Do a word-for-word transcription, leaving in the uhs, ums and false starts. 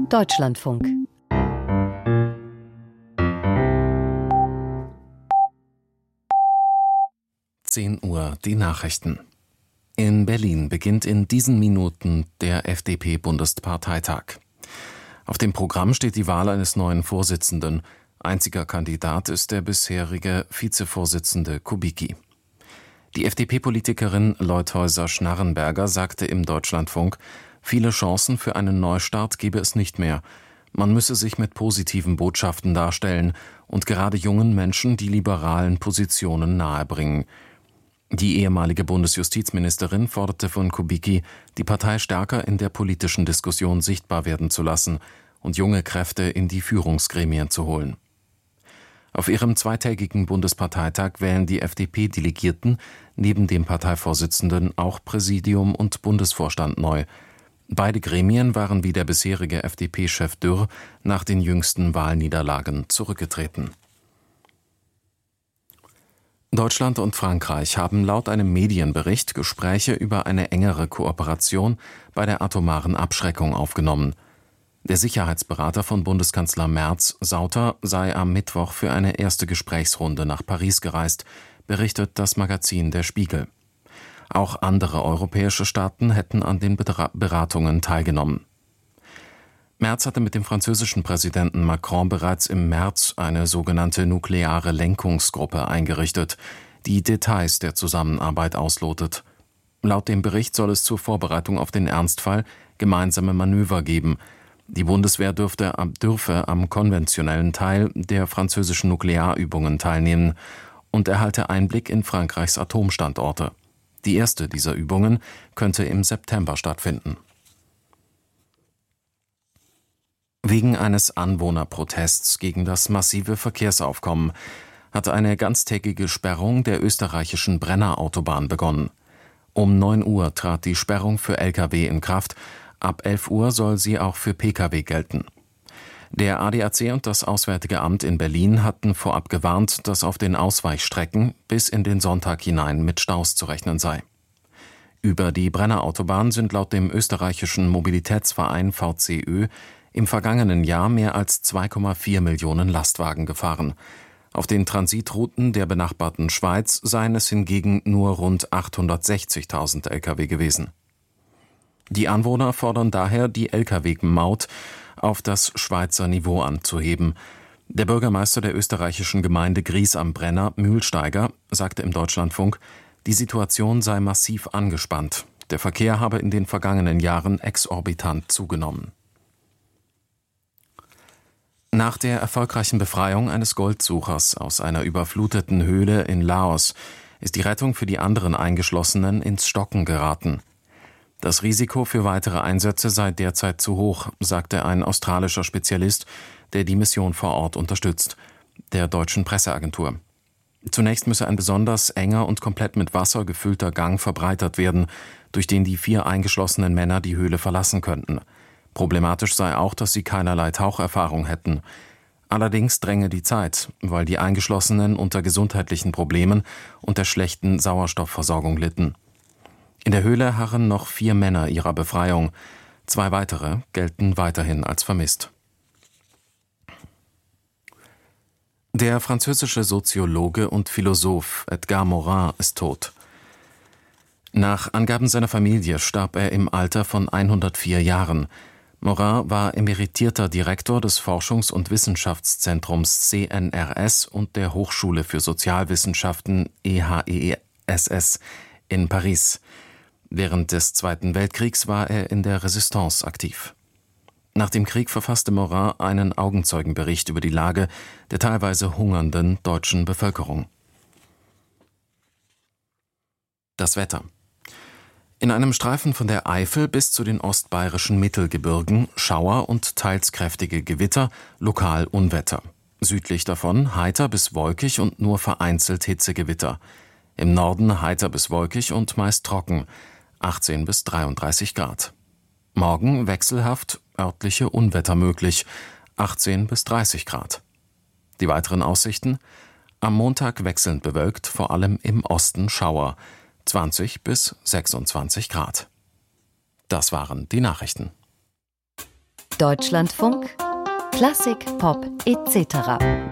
Deutschlandfunk. zehn Uhr, die Nachrichten. In Berlin beginnt in diesen Minuten der F D P-Bundesparteitag. Auf dem Programm steht die Wahl eines neuen Vorsitzenden. Einziger Kandidat ist der bisherige Vizevorsitzende Kubicki. Die F D P-Politikerin Leutheusser-Schnarrenberger sagte im Deutschlandfunk, viele Chancen für einen Neustart gebe es nicht mehr. Man müsse sich mit positiven Botschaften darstellen und gerade jungen Menschen die liberalen Positionen nahebringen. Die ehemalige Bundesjustizministerin forderte von Kubicki, die Partei stärker in der politischen Diskussion sichtbar werden zu lassen und junge Kräfte in die Führungsgremien zu holen. Auf ihrem zweitägigen Bundesparteitag wählen die F D P-Delegierten neben dem Parteivorsitzenden auch Präsidium und Bundesvorstand neu. Beide Gremien waren wie der bisherige F D P-Chef Dürr nach den jüngsten Wahlniederlagen zurückgetreten. Deutschland und Frankreich haben laut einem Medienbericht Gespräche über eine engere Kooperation bei der atomaren Abschreckung aufgenommen. Der Sicherheitsberater von Bundeskanzler Merz, Sauter, sei am Mittwoch für eine erste Gesprächsrunde nach Paris gereist, berichtet das Magazin Der Spiegel. Auch andere europäische Staaten hätten an den Beratungen teilgenommen. Merz hatte mit dem französischen Präsidenten Macron bereits im März eine sogenannte nukleare Lenkungsgruppe eingerichtet, die Details der Zusammenarbeit auslotet. Laut dem Bericht soll es zur Vorbereitung auf den Ernstfall gemeinsame Manöver geben. Die Bundeswehr dürfte, dürfe am konventionellen Teil der französischen Nuklearübungen teilnehmen und erhalte Einblick in Frankreichs Atomstandorte. Die erste dieser Übungen könnte im September stattfinden. Wegen eines Anwohnerprotests gegen das massive Verkehrsaufkommen hat eine ganztägige Sperrung der österreichischen Brenner-Autobahn begonnen. Um neun Uhr trat die Sperrung für L K W in Kraft. Ab elf Uhr soll sie auch für P K W gelten. Der A D A C und das Auswärtige Amt in Berlin hatten vorab gewarnt, dass auf den Ausweichstrecken bis in den Sonntag hinein mit Staus zu rechnen sei. Über die Brennerautobahn sind laut dem österreichischen Mobilitätsverein V C Ö im vergangenen Jahr mehr als zwei Komma vier Millionen Lastwagen gefahren. Auf den Transitrouten der benachbarten Schweiz seien es hingegen nur rund achthundertsechzigtausend L K W gewesen. Die Anwohner fordern daher, die L K W-Maut auf das Schweizer Niveau anzuheben. Der Bürgermeister der österreichischen Gemeinde Gries am Brenner, Mühlsteiger, sagte im Deutschlandfunk, die Situation sei massiv angespannt. Der Verkehr habe in den vergangenen Jahren exorbitant zugenommen. Nach der erfolgreichen Befreiung eines Goldsuchers aus einer überfluteten Höhle in Laos ist die Rettung für die anderen Eingeschlossenen ins Stocken geraten. Das Risiko für weitere Einsätze sei derzeit zu hoch, sagte ein australischer Spezialist, der die Mission vor Ort unterstützt, der deutschen Presseagentur. Zunächst müsse ein besonders enger und komplett mit Wasser gefüllter Gang verbreitert werden, durch den die vier eingeschlossenen Männer die Höhle verlassen könnten. Problematisch sei auch, dass sie keinerlei Taucherfahrung hätten. Allerdings dränge die Zeit, weil die Eingeschlossenen unter gesundheitlichen Problemen und der schlechten Sauerstoffversorgung litten. In der Höhle harren noch vier Männer ihrer Befreiung. Zwei weitere gelten weiterhin als vermisst. Der französische Soziologe und Philosoph Edgar Morin ist tot. Nach Angaben seiner Familie starb er im Alter von hundertvier Jahren. Morin war emeritierter Direktor des Forschungs- und Wissenschaftszentrums C N R S und der Hochschule für Sozialwissenschaften E H E S S in Paris. Während des Zweiten Weltkriegs war er in der Resistance aktiv. Nach dem Krieg verfasste Morin einen Augenzeugenbericht über die Lage der teilweise hungernden deutschen Bevölkerung. Das Wetter. In einem Streifen von der Eifel bis zu den ostbayerischen Mittelgebirgen Schauer und teils kräftige Gewitter, lokal Unwetter. Südlich davon heiter bis wolkig und nur vereinzelt Hitzegewitter. Im Norden heiter bis wolkig und meist trocken, achtzehn bis dreiunddreißig Grad. Morgen wechselhaft, örtliche Unwetter möglich, achtzehn bis dreißig Grad. Die weiteren Aussichten: am Montag wechselnd bewölkt, vor allem im Osten Schauer, zwanzig bis sechsundzwanzig Grad. Das waren die Nachrichten. Deutschlandfunk, Klassik, Pop et cetera.